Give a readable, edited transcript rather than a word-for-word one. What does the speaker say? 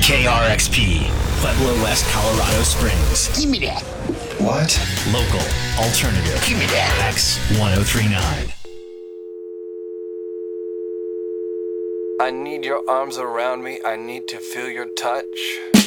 KRXP, Pueblo West, Colorado Springs. Give me that. What? Local, alternative. Give me that. X1039. I need your arms around me. I need to feel your touch.